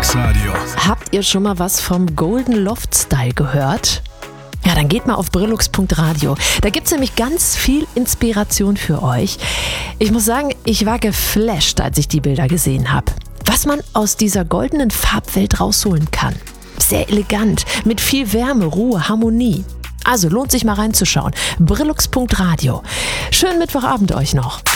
Brillux Radio. Habt ihr schon mal was vom Golden Loft Style gehört? Ja, dann geht mal auf brillux.radio. Da gibt's nämlich ganz viel Inspiration für euch. Ich muss sagen, ich war geflasht, als ich die Bilder gesehen habe. Was man aus dieser goldenen Farbwelt rausholen kann. Sehr elegant, mit viel Wärme, Ruhe, Harmonie. Also lohnt sich mal reinzuschauen. brillux.radio. Schönen Mittwochabend euch noch.